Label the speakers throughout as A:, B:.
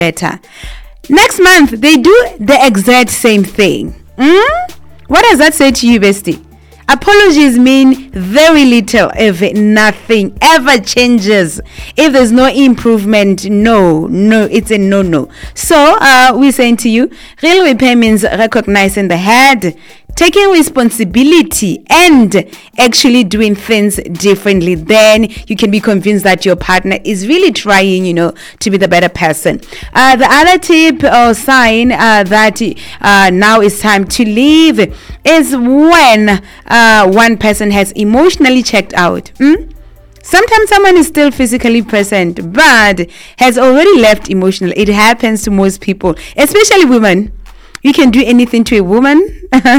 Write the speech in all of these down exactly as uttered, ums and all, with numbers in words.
A: better. Next month, they do the exact same thing. Mm? What does that say to you, bestie? Apologies mean very little if nothing ever changes. If there's no improvement, no, no, it's a no-no. So, uh, we're saying to you, real repair means recognizing the head, taking responsibility, and actually doing things differently. Then you can be convinced that your partner is really trying, you know, to be the better person. Uh, the other tip or sign uh, that uh, now is time to leave is when uh, one person has emotionally checked out. Hmm? Sometimes someone is still physically present but has already left emotionally. It happens to most people, especially women. You can do anything to a woman.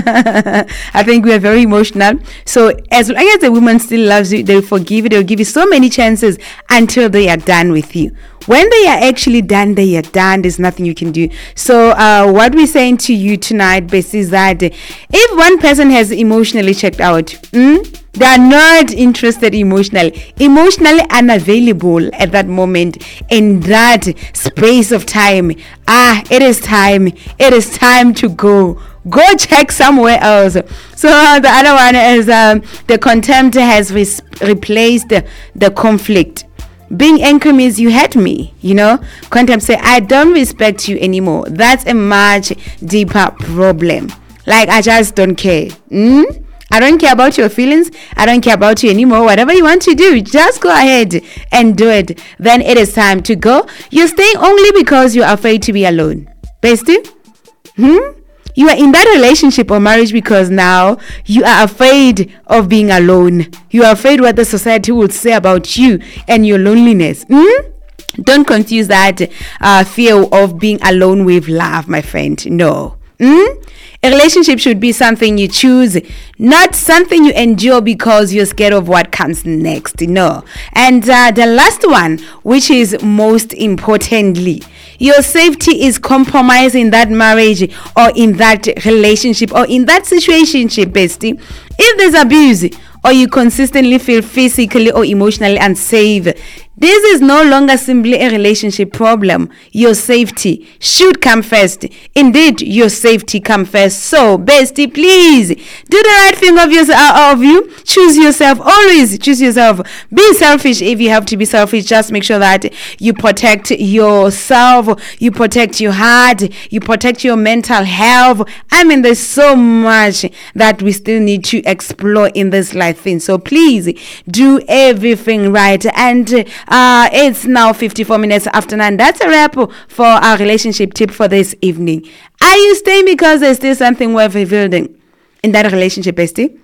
A: I think we are very emotional. So as long as the woman still loves you, they'll forgive you. They'll give you so many chances until they are done with you. When they are actually done, they are done. There's nothing you can do. So uh, what we're saying to you tonight, basically, is that if one person has emotionally checked out, mm, they are not interested emotionally, emotionally unavailable at that moment, in that space of time. Ah, it is time. It is time to go. Go check somewhere else. So uh, the other one is um, the contempt has res- replaced the, the conflict. Being angry means you hate me, you know. Contempt say, I don't respect you anymore. That's a much deeper problem. Like, I just don't care. Mm? I don't care about your feelings. I don't care about you anymore. Whatever you want to do, just go ahead and do it. Then it is time to go. You're staying only because you're afraid to be alone. Bestie? Hmm? You are in that relationship or marriage because now you are afraid of being alone. You are afraid what the society would say about you and your loneliness. Hmm? Don't confuse that uh, fear of being alone with love, my friend. No. Hmm? A relationship should be something you choose, not something you endure because you're scared of what comes next. No. And uh, the last one, which is most importantly, your safety is compromised in that marriage or in that relationship or in that situationship, bestie. If there's abuse or you consistently feel physically or emotionally unsafe, this is no longer simply a relationship problem. Your safety should come first. Indeed, your safety come first. So, bestie, please do the right thing of yourself. Uh, of you, choose yourself. Always choose yourself. Be selfish if you have to be selfish. Just make sure that you protect yourself. You protect your heart. You protect your mental health. I mean, there's so much that we still need to explore in this life thing. So please do everything right. And Uh, it's now fifty-four minutes after nine. That's a wrap for our relationship tip for this evening. Are you staying because there's still something worth rebuilding in that relationship, bestie?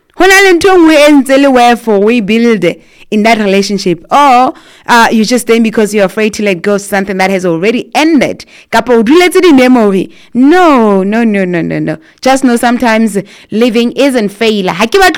A: Wherefore we build in that relationship, or uh, you're just staying because you're afraid to let go of something that has already ended. Memory. No, no, no, no, no, no. Just know sometimes living isn't failure.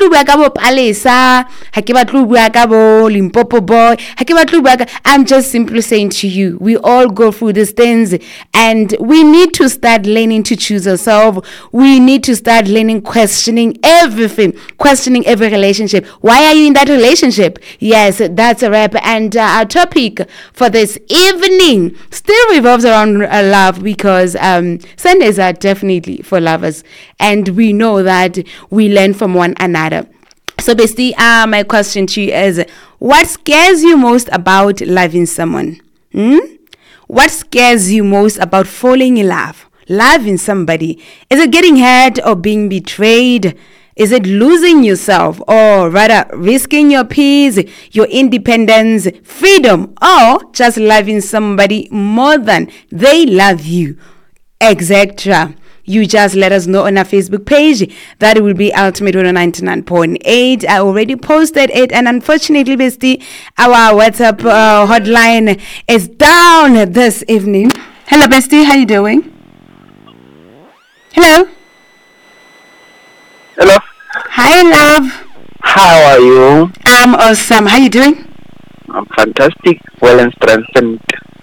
A: I'm just simply saying to you, we all go through these things, and we need to start learning to choose ourselves. We need to start learning, questioning everything, questioning every relationship. Why are you in that relationship? Yes, that's a wrap. And uh, our topic for this evening still revolves around uh, love, because um, Sundays are definitely for lovers, and we know that we learn from one another. So basically, uh, my question to you is, what scares you most about loving someone? Hmm? What scares you most about falling in love, loving somebody? Is it getting hurt or being betrayed? Is it losing yourself, or rather risking your peace, your independence, freedom, or just loving somebody more than they love you, et cetera? You just let us know on our Facebook page. That will be Ultimate ninety-nine point eight. I already posted it, and unfortunately, bestie, our WhatsApp uh, hotline is down this evening. Hello, bestie. How you doing? Hello.
B: Hello.
A: Hi, love.
B: How are you?
A: I'm awesome. How you doing?
B: I'm fantastic. Well and strengthened.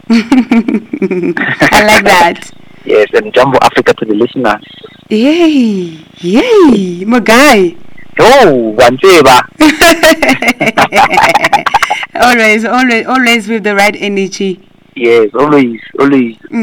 A: I like that.
B: Yes, and Jumbo Africa to the listeners.
A: Yay. Yay. My guy.
B: Oh, one favor.
A: always, always, always with the right energy.
B: Yes, always, always.
A: Mm.